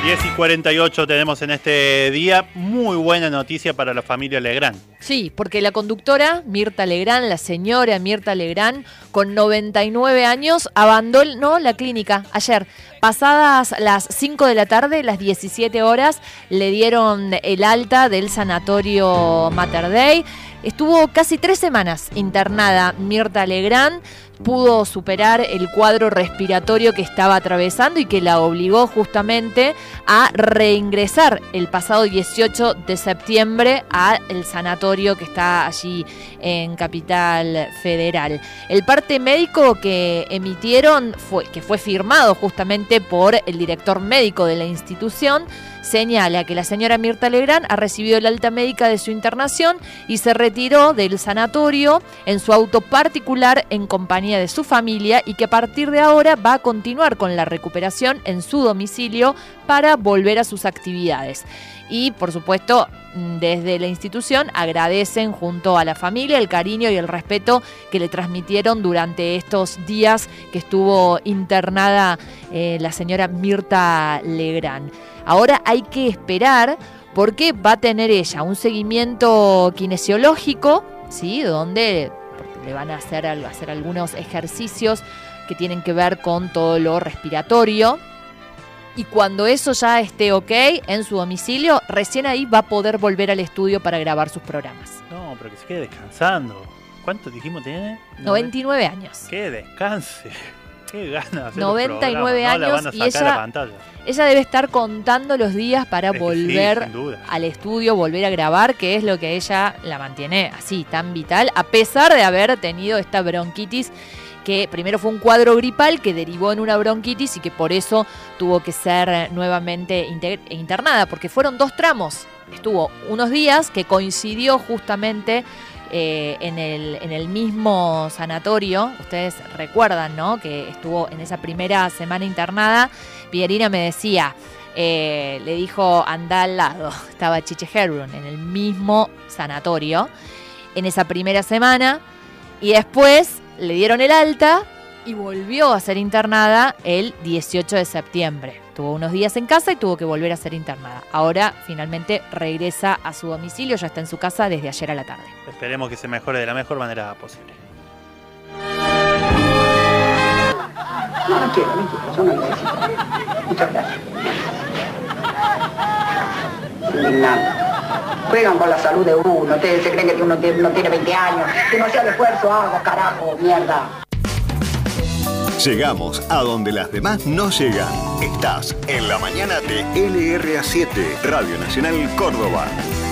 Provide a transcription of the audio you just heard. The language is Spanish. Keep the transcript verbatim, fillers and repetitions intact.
diez y cuarenta y ocho tenemos en este día. Muy buena noticia para la familia Legrand. Sí, porque la conductora Mirta Legrand, la señora Mirta Legrand, con noventa y nueve años, abandonó la clínica ayer. Pasadas las cinco de la tarde, las diecisiete horas, le dieron el alta del sanatorio Mater Dei. Estuvo casi tres semanas internada Mirta Legrand. Pudo superar el cuadro respiratorio que estaba atravesando y que la obligó justamente a reingresar el pasado dieciocho de septiembre al sanatorio que está allí en Capital Federal. El parte médico que emitieron, fue, que fue firmado justamente por el director médico de la institución, señala que la señora Mirta Legrand ha recibido el alta médica de su internación y se retiró del sanatorio en su auto particular en compañía de su familia, y que a partir de ahora va a continuar con la recuperación en su domicilio para volver a sus actividades. Y, por supuesto, desde la institución agradecen junto a la familia el cariño y el respeto que le transmitieron durante estos días que estuvo internada eh, la señora Mirta Legrand. Ahora hay que esperar porque va a tener ella un seguimiento kinesiológico, ¿sí? Donde le van a hacer, hacer algunos ejercicios que tienen que ver con todo lo respiratorio. Y cuando eso ya esté ok en su domicilio, recién ahí va a poder volver al estudio para grabar sus programas. No, pero que se quede descansando. ¿Cuánto dijimos tiene? noventa y nueve años. Que descanse. Qué ganas de hacer noventa y nueve años, no la van a y sacar ella, a pantalla. ella debe estar contando los días para Es volver sí, sin duda. al estudio, volver a grabar, que es lo que ella la mantiene así, tan vital, a pesar de haber tenido esta bronquitis, que primero fue un cuadro gripal que derivó en una bronquitis y que por eso tuvo que ser nuevamente internada, porque fueron dos tramos. Estuvo unos días que coincidió justamente eh, en, el, en el mismo sanatorio. Ustedes recuerdan, ¿no?, que estuvo en esa primera semana internada. Pierina me decía, eh, le dijo, anda al lado. Estaba Chiche Herbrun en el mismo sanatorio en esa primera semana, y después le dieron el alta y volvió a ser internada el dieciocho de septiembre. Tuvo unos días en casa y tuvo que volver a ser internada. Ahora finalmente regresa a su domicilio, ya está en su casa desde ayer a la tarde. Esperemos que se mejore de la mejor manera posible. No, no quiero, no quiero, yo no necesito. Muchas gracias. Indignante. Juegan con la salud de uno, ustedes se creen que uno tiene, uno tiene veinte años, que no sea el esfuerzo, hago, carajo, mierda. Llegamos a donde las demás no llegan. Estás en la mañana de L R A siete, Radio Nacional Córdoba.